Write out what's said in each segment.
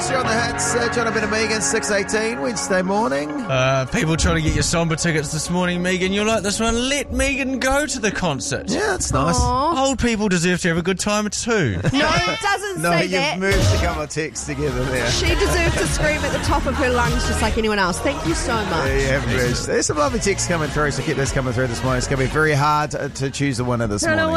Quiz here on the Hits. Jonathan and Megan, 6:18, Wednesday morning. People trying to get your Somber tickets this morning, Megan. You're like this one. Let Megan go to the concert. Yeah, it's nice. Old people deserve to have a good time too. No, it doesn't No, say you've that. moved a couple of texts together there. She deserves to scream at the top of her lungs just like anyone else. Thank you so much. Yeah, you have merged. There's some lovely texts coming through, so keep this coming through this morning. It's going to be very hard to choose the winner this morning.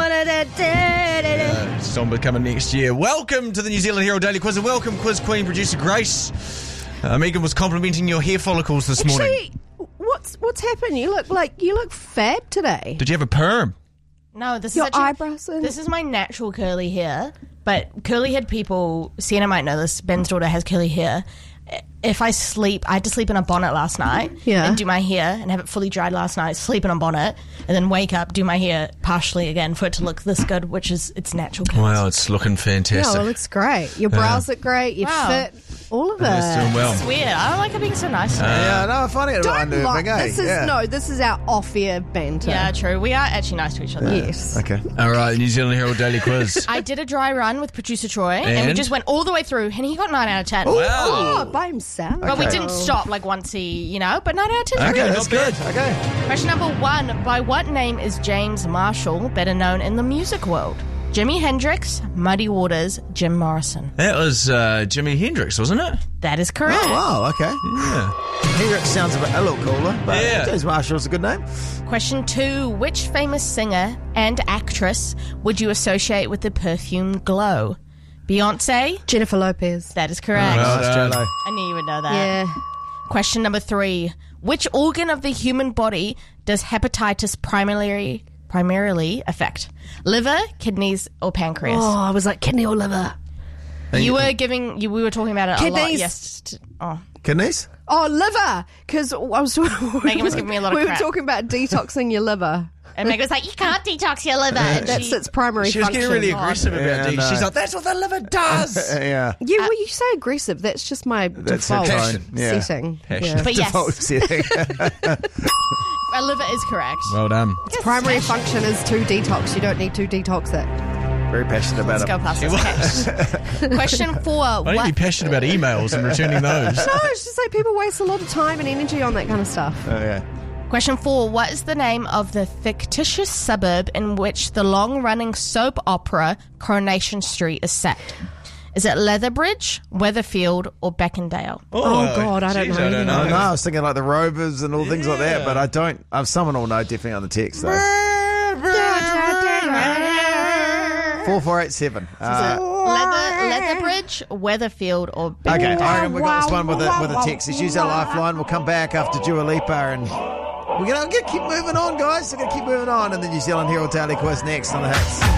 Somber coming next year. Welcome to the New Zealand Herald Daily Quiz, and welcome Quiz Queen producer Grace. Megan was complimenting your hair follicles this morning. Actually, what's happened? You look fab today. Did you have a perm? No, this Your is actually, eyebrows in? This is my natural curly hair. But curly haired people, Sienna might know this, Ben's daughter has curly hair. If I sleep, I had to sleep in a bonnet last night and do my hair and have it fully dried last night, sleep in a bonnet, and then wake up, do my hair partially again for it to look this good, which is its natural curls. Wow, it's looking fantastic. Yeah, it looks great. Your brows look great. Your fit, all of it. It's doing well. It's weird. I don't like it being so nice today. Yeah, no, I'm finding it a bit Don't like unnerving, this is our off-air banter. Yeah, true. We are actually nice to each other. Yes. Okay. All right, New Zealand Herald Daily Quiz. I did a dry run with producer Troy, and we And? just went all the way through, and he got 9 out of 10. Oh, by himself. But we Okay. didn't stop like once he, but 9 out of 10 is Okay, good. that's good. Okay. Question number 1. By what name is James Marshall better known in the music world? Jimi Hendrix, Muddy Waters, Jim Morrison. That was Jimi Hendrix, wasn't it? That is correct. Oh, wow, okay. Yeah. Hendrix sounds a little cooler, but Yeah. James Marshall's a good name. Question 2. Which famous singer and actress would you associate with the perfume Glow? Beyonce? Jennifer Lopez. That is correct. Well Nice, done. J-Lo. I knew you would know that. Yeah. Question number 3. Which organ of the human body does hepatitis primarily affect? Liver, kidneys, or pancreas? Oh, I was like kidney or liver. We were talking about it a lot. Kidneys. Yes. Oh. Kidneys? Oh, liver. Because I was. Megan was giving me a lot of We crap. were talking about detoxing your liver. And Megan was like, you can't detox your liver. And That's its primary She was function. getting really aggressive about Yeah, it. no. She's like, that's what the liver does. Yeah. Yeah, well, you say aggressive. That's just my That's default her tone, yeah. setting. Passion. Yeah. But yes, Default setting. a liver is correct. Well done. Its primary function is to detox. You don't need to detox it. Very passionate about Let's it. go past this. Okay. Question 4. I need to be passionate about emails and returning those. No, it's just like people waste a lot of time and energy on that kind of stuff. Oh, yeah. Question 4. What is the name of the fictitious suburb in which the long-running soap opera Coronation Street is set? Is it Leatherbridge, Weatherfield, or Beckendale? Oh, God, I don't geez, know I don't either. No, I was thinking like the Rovers and all things like that, but I don't. Someone will know definitely on the text, though. 4487. Leatherbridge, Weatherfield, or Beckendale? Okay, I reckon we got this one with a text. Let's use our lifeline. We'll come back after Dua Lipa and we're going to keep moving on, guys. We're going to keep moving on. And the New Zealand Herald Daily Quiz next on the Hits.